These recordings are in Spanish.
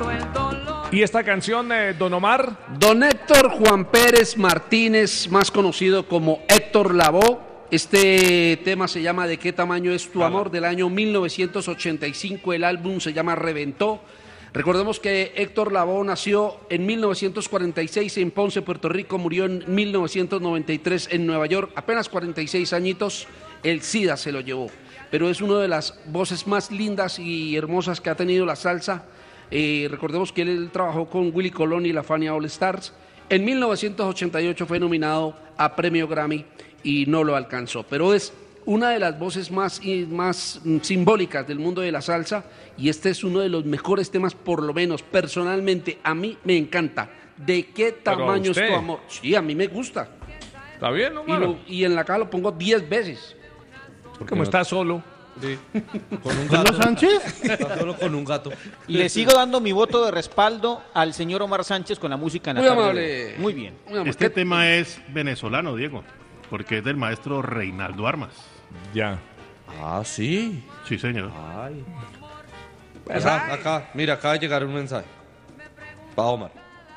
¿Y esta canción, Don Omar? Don Héctor Juan Pérez Martínez, más conocido como Héctor Lavoe. Este tema se llama ¿De qué tamaño es tu amor? Del año 1985. El álbum se llama Reventó. Recordemos que Héctor Lavoe nació en 1946 en Ponce, Puerto Rico. Murió en 1993 en Nueva York. Apenas 46 añitos. El SIDA se lo llevó. Pero es una de las voces más lindas y hermosas que ha tenido la salsa. Recordemos que él trabajó con Willy Colón y la Fania All Stars. En 1988 fue nominado a Premio Grammy y no lo alcanzó, pero es una de las voces más simbólicas del mundo de la salsa, y este es uno de los mejores temas, por lo menos personalmente a mí me encanta. ¿De qué tamaño es tu amor? Sí, a mí me gusta. Está bien, ¿no? Y en la caja lo pongo 10 veces. Como está solo. Sí. ¿Con un gato? Sánchez? Está solo con un gato. Le sigo dando mi voto de respaldo al señor Omar Sánchez con la música en la Muy tarde. amable. Muy bien. Este tema es venezolano, Diego, porque es del maestro Reinaldo Armas. Ya. Ah, sí. Sí, señor. Ay. Acá, mira, acaba de llegar un mensaje. Pa' Omar.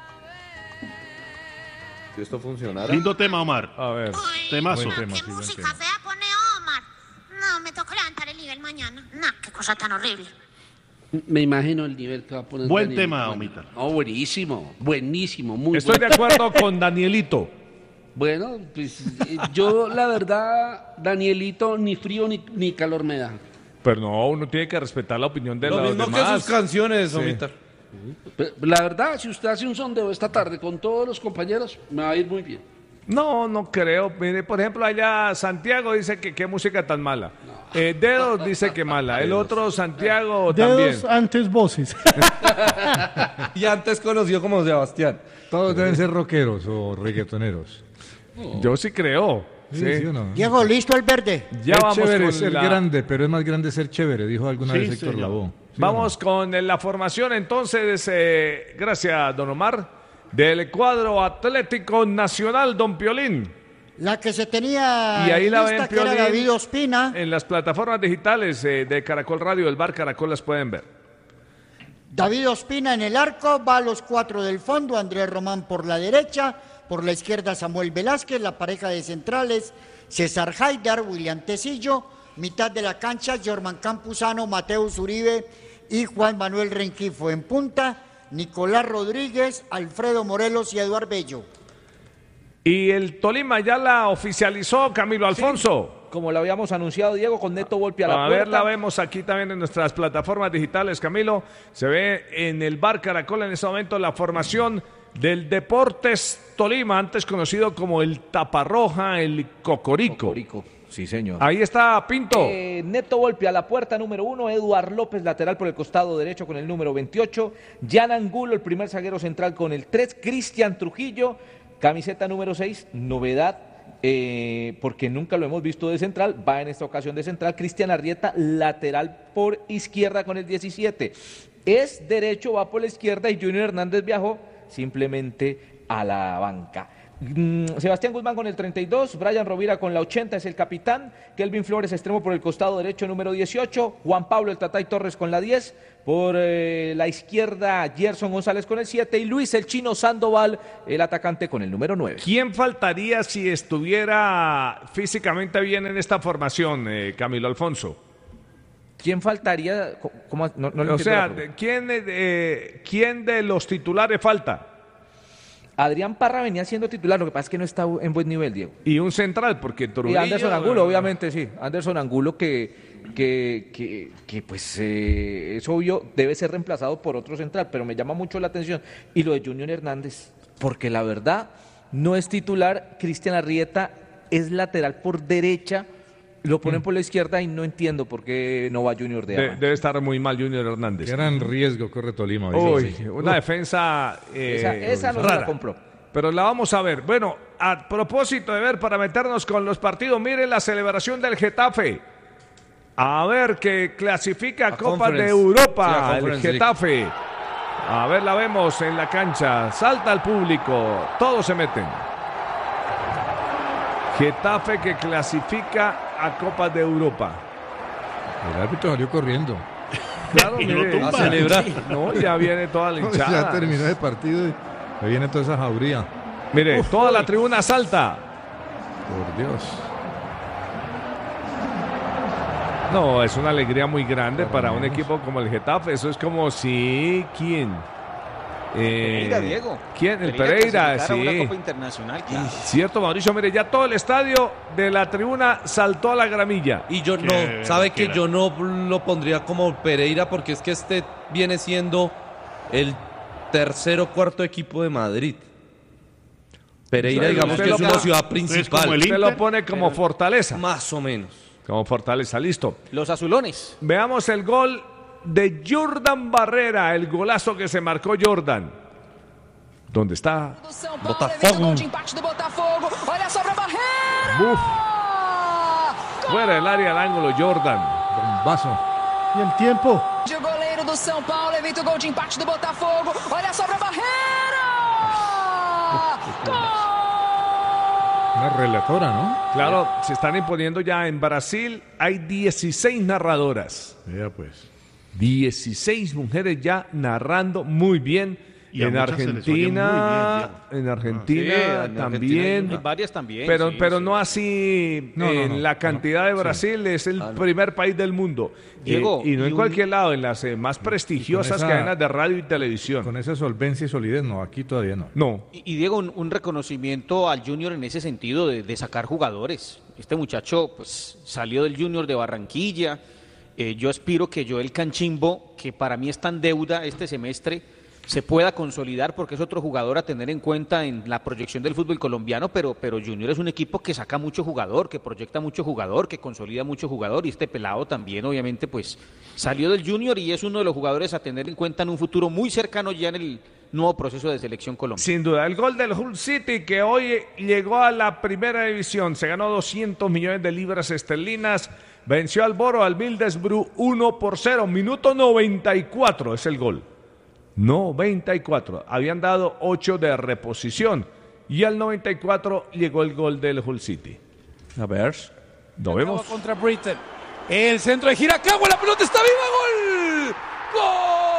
Si esto funcionara. Lindo tema, Omar. A ver. Temazo. Buen tema, ¿Qué sí, buen música tema. fea pone Omar? No, me toca levantar el nivel mañana. No, qué cosa tan horrible. Me imagino el nivel que va a poner. Buen Daniel. tema, Omita. Oh, buenísimo, buenísimo, muy Estoy bueno. de acuerdo con Danielito. Bueno, pues yo la verdad, Danielito, ni frío ni calor me da. Pero no, uno tiene que respetar la opinión de Lo los mismo demás. que sus canciones, Sí. Omita. La verdad, si usted hace un sondeo esta tarde con todos los compañeros, me va a ir muy bien. No creo. Mire, por ejemplo, allá Santiago dice que qué música tan mala. Dedos dice que mala. El otro Santiago también. Dedos antes voces. Y antes conocido como Sebastián. Todos deben ser rockeros o reggaetoneros. Yo sí creo. Sí, Sí. ¿sí o no? Diego, ¿listo el verde? Ya Es vamos chévere con ser la... grande, pero es más grande ser chévere, dijo alguna Sí, vez Héctor señor. Lavoe. ¿Sí Vamos con la formación entonces, gracias don Omar, del cuadro Atlético Nacional, don Piolín. La que se tenía Y ahí la lista, ven, que era Piolín, David Ospina. en las plataformas digitales de Caracol Radio, el bar Caracol, las pueden ver. David Ospina en el arco, va a los 4 del fondo, Andrés Román por la derecha, por la izquierda Samuel Velázquez, la pareja de centrales, César Haidar, William Tecillo, mitad de la cancha, Jorman Campuzano, Mateus Uribe y Juan Manuel Renquifo. En punta, Nicolás Rodríguez, Alfredo Morelos y Eduardo Bello. Y el Tolima ya la oficializó, Camilo Alfonso. Como lo habíamos anunciado, Diego, con Neto Volpi a la A puerta. ver, la vemos aquí también en nuestras plataformas digitales, Camilo. Se ve en el bar Caracol en este momento la formación del Deportes Tolima, antes conocido como el Taparroja, el Cocorico. Cocorico. Sí, señor. Ahí está Pinto. Neto Volpi a la puerta, número 1. Eduard López, lateral por el costado derecho con el número 28. Jan Angulo, el primer zaguero central con el 3. Cristian Trujillo, camiseta número 6. Novedad, porque nunca lo hemos visto de central. Va en esta ocasión de central. Cristian Arrieta, lateral por izquierda con el 17. Es derecho, va por la izquierda y Junior Hernández viajó simplemente a la banca. Sebastián Guzmán con el 32, Brian Rovira con la 80 es el capitán, Kelvin Flores extremo por el costado derecho número 18, Juan Pablo el Tatay Torres con la 10, por la izquierda Gerson González con el 7 y Luis el Chino Sandoval, el atacante con el número 9. ¿Quién faltaría si estuviera físicamente bien en esta formación, Camilo Alfonso? ¿Quién faltaría? ¿Cómo? No le O entiendo sea, la pregunta. ¿quién de los titulares falta? Adrián Parra venía siendo titular, lo que pasa es que no está en buen nivel, Diego. Y un central, porque Y Trujillo... Anderson Angulo, obviamente, sí. Anderson Angulo que pues es obvio, debe ser reemplazado por otro central, pero me llama mucho la atención. Y lo de Junior Hernández, porque la verdad no es titular. Cristian Arrieta es lateral por derecha, lo ponen por la izquierda y no entiendo por qué no va Junior de arranque. Debe estar muy mal Junior Hernández. Qué gran riesgo corre Tolima. Uy, Sí. una defensa Esa no se rara. la compró. Pero la vamos a ver. Bueno, a propósito de ver, para meternos con los partidos, miren la celebración del Getafe. A ver, que clasifica a Copa de Conference. Europa, Sí, a el Conference Getafe. A ver, la vemos en la cancha. Salta el público. Todos se meten. Getafe que clasifica a Copa de Europa. El árbitro salió corriendo. Claro, Y lo mire, tumba. A celebrar. no, ya viene toda la Ya hinchada. terminó el partido y ahí viene toda esa jauría. Mire, toda la tribuna salta. Por Dios. No, es una alegría muy grande para un equipo como el Getafe. Eso es como si... ¿Quién? Pereira, Diego. ¿Quién? El Pereira, clasificar a una sí. Copa Internacional, claro. Cierto, Mauricio, mire, ya todo el estadio de la tribuna saltó a la gramilla. Y yo Qué no, sabe que loquera. yo no lo pondría como Pereira porque es que este viene siendo el tercer o cuarto equipo de Madrid. Pereira, Usted digamos lo que es una pone- ciudad como principal. el Usted lo Inter, pone como fortaleza. Más o menos. Como fortaleza, listo. Los azulones. Veamos el gol de Jordan Barrera, el golazo que se marcó Jordan. ¿Dónde está? Botafogo. Uf. Fuera del área al ángulo, Jordan. Bombazo. E el tiempo. O goleiro do São Paulo evita o gol de empate do Botafogo. Olha só pra Barreira! Gol! Una relatora, ¿no? Claro, se están imponiendo ya en Brasil. Hay 16 narradoras. Mira pues. 16 mujeres ya narrando muy bien. Y a En muchas se les oye Argentina, muy en Argentina Sí, en también. Hay varias también. Pero, sí, pero sí. no así No, no, en no, la cantidad de Brasil, es el primer país del mundo. Diego, Y no y en un- cualquier lado, en las más prestigiosas esa- cadenas de radio y televisión. Con esa solvencia y solidez, no, aquí todavía no. No, Y Diego, un reconocimiento al Junior en ese sentido de sacar jugadores. Este muchacho pues salió del Junior de Barranquilla. Yo aspiro que Joel Canchimbo, que para mí está en deuda este semestre, se pueda consolidar porque es otro jugador a tener en cuenta en la proyección del fútbol colombiano, pero Junior es un equipo que saca mucho jugador, que proyecta mucho jugador, que consolida mucho jugador, y este pelado también obviamente pues salió del Junior y es uno de los jugadores a tener en cuenta en un futuro muy cercano ya en el nuevo proceso de selección colombiana. sin duda. El gol del Hull City que hoy llegó a la primera división, se ganó 200 millones de libras esterlinas, venció al Boro, al Middlesbrough 1-0, minuto 94 es el gol. 94, habían dado 8 de reposición y al 94 llegó el gol del Hull City. A ver. Lo vemos. Contra Britain. El centro de Giracagua, la pelota está viva, gol.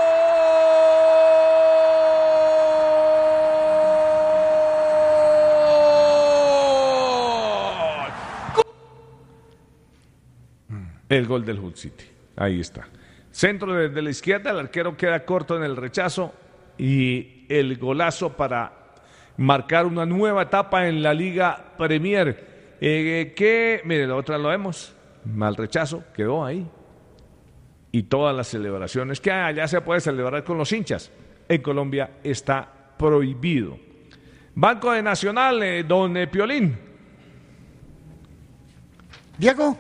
El gol del Hull City. Ahí está. Centro desde la izquierda, el arquero queda corto en el rechazo y el golazo para marcar una nueva etapa en la Liga Premier. Mire, la otra lo vemos. Mal rechazo, quedó ahí. Y todas las celebraciones que allá se puede celebrar con los hinchas. En Colombia está prohibido. Banco de Nacional, don Piolín. Diego.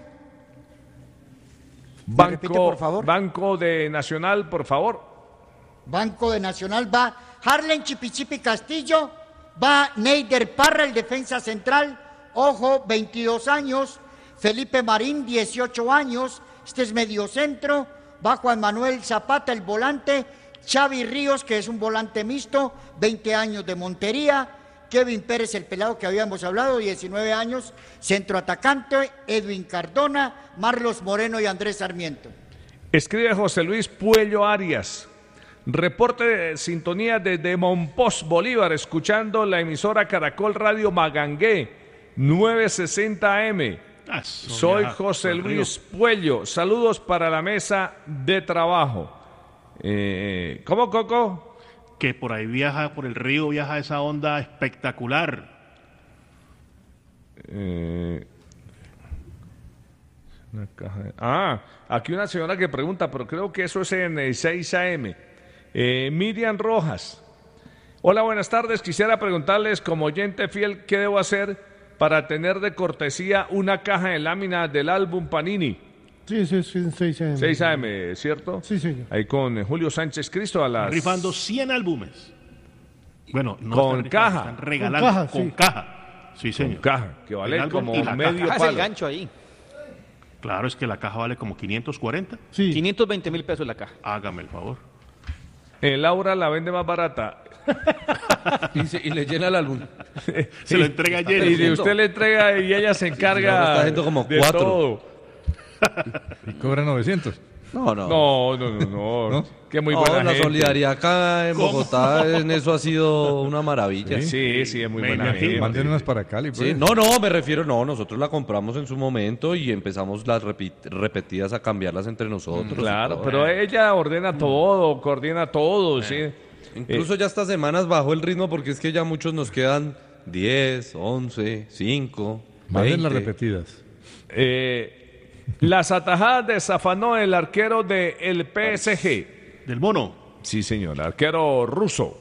repite, por favor? Banco de Nacional, por favor. Banco de Nacional va Harlen Chipichipi Castillo, va Neider Parra, el defensa central, ojo, 22 años, Felipe Marín, 18 años, este es mediocentro, va Juan Manuel Zapata, el volante, Xavi Ríos, que es un volante mixto, 20 años de Montería, Kevin Pérez, el pelado que habíamos hablado, 19 años, centroatacante, Edwin Cardona, Marlos Moreno y Andrés Sarmiento. Escribe José Luis Puello Arias. Reporte de sintonía desde Monpós, Bolívar, escuchando la emisora Caracol Radio Magangué, 960 AM. Soy José Luis Puello. Saludos para la mesa de trabajo. ¿Cómo, Coco? Que por ahí viaja, por el río viaja esa onda espectacular. Una caja de... aquí una señora que pregunta, pero creo que eso es en el 6 AM. Miriam Rojas. Hola, buenas tardes. Quisiera preguntarles, como oyente fiel, ¿qué debo hacer para tener de cortesía una caja de láminas del álbum Panini? Sí, 6 AM. 6 AM, ¿cierto? Sí, señor. Ahí con Julio Sánchez Cristo a las... Rifando 100 álbumes. Bueno, no con están rifando, caja. están regalando Con caja, con sí. caja. Sí, señor. Con caja, que vale El álbum como y la medio caja. Hace el palo. gancho ahí. Claro, es que la caja vale como 540. Sí. 520.000 pesos la caja. Hágame el favor. Laura la vende más barata. Y le llena el álbum. Se lo entrega lleno. Y de usted le entrega y ella se encarga está haciendo como de 4. todo. Y cobra 900. No. Que muy buena la gente. solidaridad acá en Bogotá en eso ha sido una maravilla. Sí, es muy buena gente. Manden unas para Cali, pues. Sí, me refiero, nosotros la compramos en su momento y empezamos las repetidas a cambiarlas entre nosotros. Claro, pero ella ordena todo, coordina todo, sí. Incluso ya estas semanas bajó el ritmo porque es que ya muchos nos quedan 10, 11, 5, Manden 20. las repetidas. Las atajadas de Safanó, el arquero del PSG. Del Mono. Sí, señor, arquero ruso.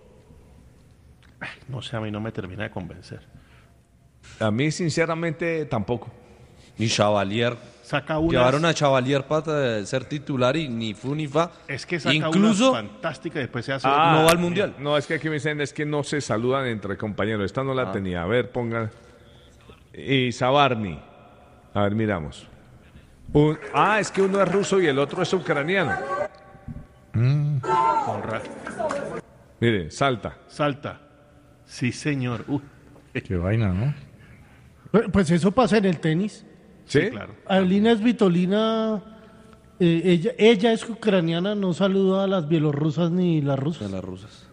No sé, a mí no me termina de convencer. A mí, sinceramente, tampoco. Ni Chavalier. Llevaron a Chavalier para ser titular y ni fu ni fa. Es que saca incluso unas fantásticas y después se hace... no va al Mundial. No, es que aquí me dicen es que no se saludan entre compañeros. Esta no la tenía. A ver, pongan. Y Sabarny. A ver, miramos. Es que uno es ruso y el otro es ucraniano. Mire, salta. Sí, señor. Qué vaina, ¿no? Pues eso pasa en el tenis. ¿Sí? Claro. Alina Svitolina, ella es ucraniana, no saluda a las bielorrusas ni las rusas. De las rusas.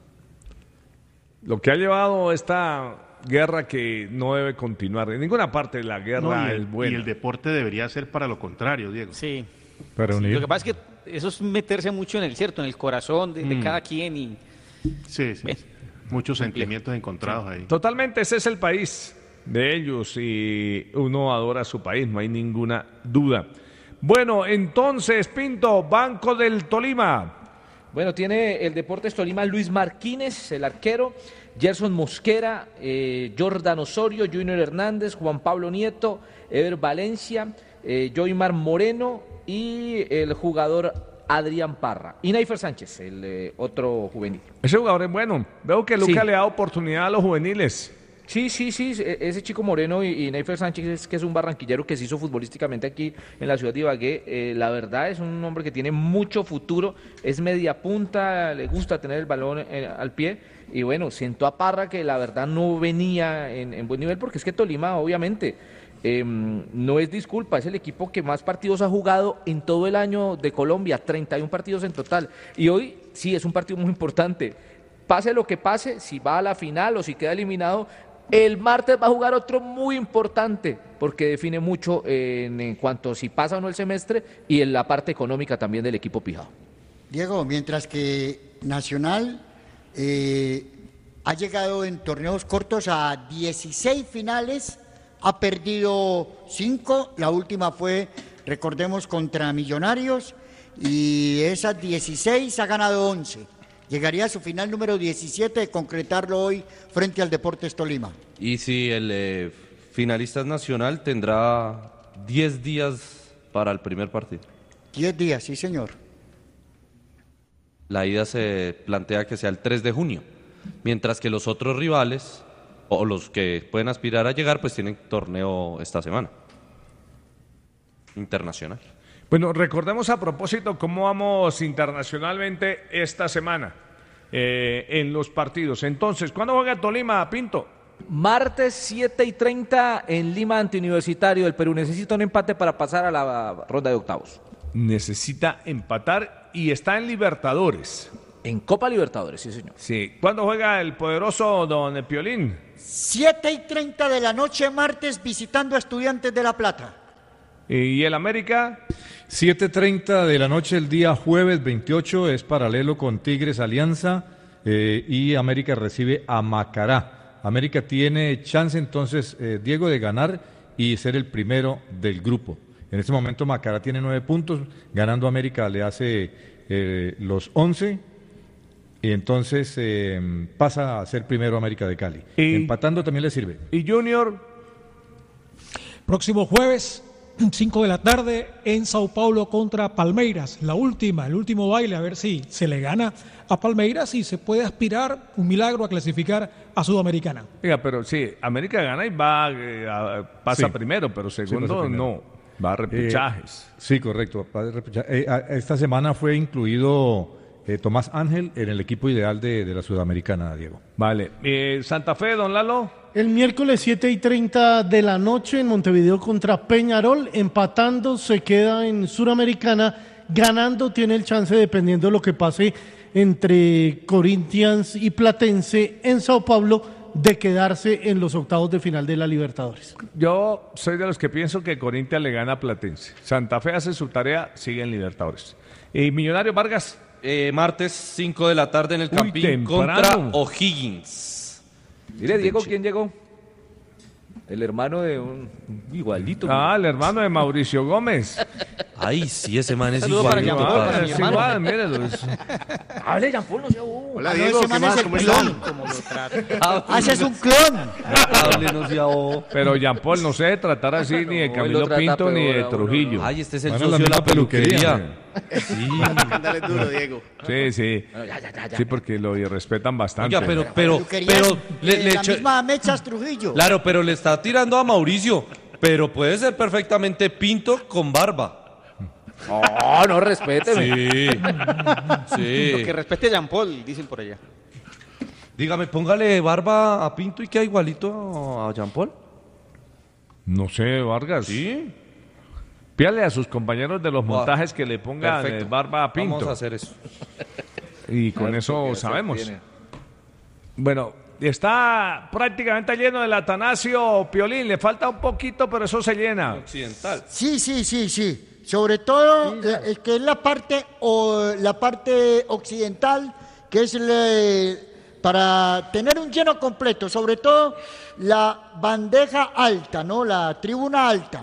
Lo que ha llevado esta guerra que no debe continuar. En ninguna parte de la guerra es buena. Y el deporte debería ser para lo contrario, Diego. Sí. Para unir. Lo que pasa es que eso es meterse mucho en el corazón de cada quien y... Sí. Muchos sentimientos encontrados ahí. Totalmente, ese es el país de ellos y uno adora su país, no hay ninguna duda. Bueno, entonces, Pinto, Banco del Tolima. Bueno, tiene el Deportes Tolima Luis Marquínez, el arquero, Gerson Mosquera, Jordan Osorio, Junior Hernández, Juan Pablo Nieto, Ever Valencia, Joymar Moreno y el jugador Adrián Parra. Y Neifer Sánchez, el otro juvenil. Ese jugador es bueno. Veo que Luca Sí. le da oportunidad a los juveniles. Sí, ese chico Moreno y Neifer Sánchez, que es un barranquillero que se hizo futbolísticamente aquí en la ciudad de Ibagué, la verdad es un hombre que tiene mucho futuro, es media punta, le gusta tener el balón al pie, y bueno, sentó a Parra, que la verdad no venía en buen nivel, porque es que Tolima, obviamente, no es disculpa, es el equipo que más partidos ha jugado en todo el año de Colombia, 31 partidos en total, y hoy sí es un partido muy importante. Pase lo que pase, si va a la final o si queda eliminado, el martes va a jugar otro muy importante, porque define mucho en cuanto si pasa o no el semestre y en la parte económica también del equipo pijao. Diego, mientras que Nacional ha llegado en torneos cortos a 16 finales, ha perdido 5, la última fue, recordemos, contra Millonarios, y esas 16 ha ganado 11. Llegaría a su final número 17 de concretarlo hoy frente al Deportes Tolima. Y si el finalista es Nacional, tendrá 10 días para el primer partido. 10 días, sí señor. La ida se plantea que sea el 3 de junio, mientras que los otros rivales, o los que pueden aspirar a llegar, pues tienen torneo esta semana. Internacional. Bueno, recordemos a propósito cómo vamos internacionalmente esta semana en los partidos. Entonces, ¿cuándo juega Tolima, Pinto? Martes 7:30 en Lima ante Universitario del Perú. Necesita un empate para pasar a la ronda de octavos. Necesita empatar y está en Libertadores. En Copa Libertadores, sí señor. Sí. ¿Cuándo juega el poderoso Don Piolín? 7:30 de la noche martes visitando a Estudiantes de La Plata. ¿Y el América? 7:30 de la noche el día jueves 28 es paralelo con Tigres Alianza y América recibe a Macará. América tiene chance entonces, Diego, de ganar y ser el primero del grupo. En este momento Macará tiene 9 puntos, ganando América le hace los 11 y entonces pasa a ser primero América de Cali. Empatando también le sirve. ¿Y Junior? Próximo jueves, 5 de la tarde, en Sao Paulo contra Palmeiras. El último baile, a ver si se le gana a Palmeiras y se puede aspirar, un milagro, a clasificar a Sudamericana. Oiga, pero sí, América gana y pasa Sí. primero, pero segundo pasa primero. no, va a repechajes. Sí, correcto. Va a repechaje. Esta semana fue incluido Tomás Ángel en el equipo ideal de la Sudamericana, Diego. Vale. Santa Fe, don Lalo. El miércoles 7:30 de la noche en Montevideo contra Peñarol, empatando se queda en Suramericana, ganando tiene el chance, dependiendo de lo que pase entre Corinthians y Platense en Sao Paulo, de quedarse en los octavos de final de la Libertadores. Yo soy de los que pienso que Corinthians le gana a Platense. Santa Fe hace su tarea, sigue en Libertadores. ¿Y Millonarios Vargas? Martes 5 de la tarde en el Campín temprano. contra O'Higgins. Mire, Diego, ¿quién llegó? El hermano de un igualito. El hermano de Mauricio Gómez. Ay, sí, ese man es Saludo para igualito. Jean-Paul, padre. mi hermano. Igual, mírelo. Hable, Jean-Paul, no sea bobo. Hola, No, Diego, ese ¿qué man más? es el ¿Cómo clon. están? Como lo trata. Haces un clon. Háblenos ya, oh. Pero Jean-Paul no se debe tratar así ni de No, él Camilo lo trata Pinto ni peor de a uno, Trujillo. Ay, este es el Van a la socio de la misma peluquería. peluquería. Sí. Ándale duro, Diego. Sí, sí. Ya. Sí, porque lo irrespetan bastante. Oiga, pero La misma Mechas Trujillo. claro, pero le está tirando a Mauricio. Pero puede ser perfectamente Pinto con barba. No, respéteme. Sí. Que respete a Jean Paul, dicen por allá. Dígame, póngale barba a Pinto y queda igualito a Jean Paul. No sé, Vargas. Sí. Pídale a sus compañeros de los montajes que le pongan Perfecto. barba a Pinto. Vamos a hacer eso. Y con eso Porque sabemos. viene. Bueno, está prácticamente lleno el Atanasio Piolín. Le falta un poquito, pero eso se llena. Occidental. Sí. Sobre todo, que es la parte occidental, que es para tener un lleno completo, sobre todo la bandeja alta, ¿no? La tribuna alta.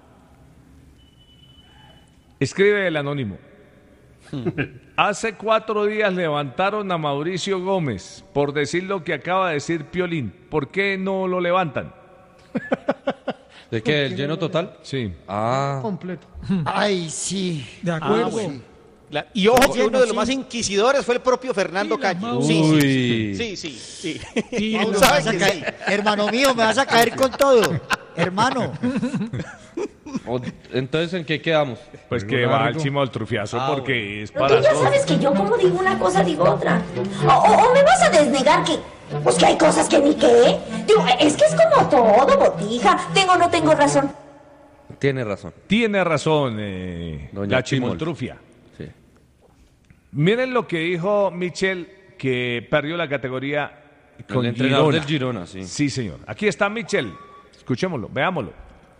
Escribe el anónimo. Hace 4 días levantaron a Mauricio Gómez por decir lo que acaba de decir Piolín. ¿Por qué no lo levantan? ¿De qué? ¿El lleno total? Sí. Completo. Ay, sí. De acuerdo. Sí. Y ojo que Lleno, uno de los sí. más inquisidores fue el propio Fernando Calle. Sí. Y Mauro, lo- me vas a caer. Hermano mío, me vas a caer con todo. Hermano. Entonces, ¿en qué quedamos? Pues que va al chimo al trufiazo porque es Tú para ya todos. sabes que yo como digo una cosa, digo otra. O me vas a desnegar que... Pues que hay cosas que ni qué. Digo, es que es como todo, botija. ¿Tengo o no tengo razón? Tiene razón. Tiene razón, Doña la Chimol. chimoltrufia. Sí. Miren lo que dijo Michel, que perdió la categoría con El entrenador Girona. del Girona, sí. Sí, señor. Aquí está Michel. Escuchémoslo, veámoslo.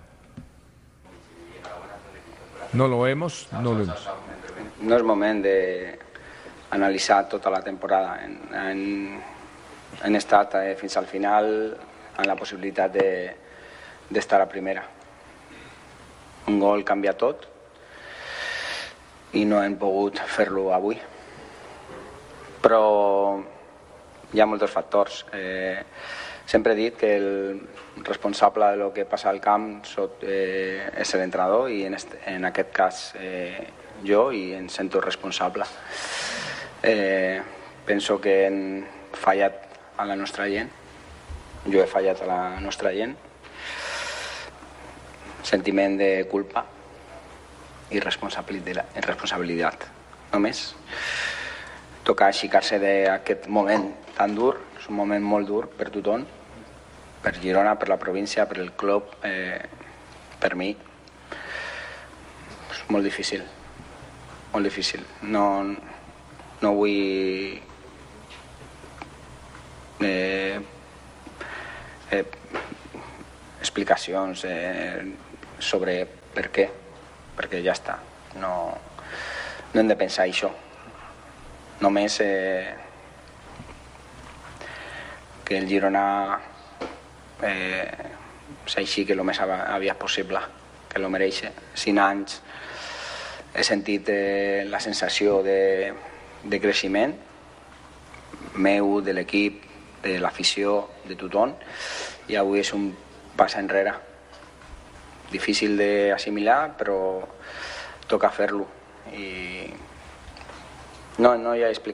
No lo vemos, no lo vemos. No és moment d'analitzar tota la temporada. Hem estat fins al final en la possibilitat d'estar a primera. Un gol canvia tot i no hem pogut fer-lo avui. Però hi ha molts factors. Sempre he dit que el responsable de lo que passa al camp és l'entrenador i en aquest cas jo i em sento responsable. Penso que hem fallat a la nostra gent, jo he fallat a la nostra gent, sentiment de culpa i responsabilitat. Només toca aixecar-se d'aquest moment tan dur, és un moment molt dur per tothom, per Girona, per la província, per el club, per mi. És molt difícil, molt difícil. No vull explicacions sobre per què, perquè ja està. No hem de pensar això. Només que el Girona s'aixequi el més aviat possible, que lo mereix. 5 anys he sentit la sensació de creixement meu, de l'equip, de l'afició, de tothom, i avui és un pas enrere. Difícil d'assimilar, però toca fer-lo. I no hi ha explicació.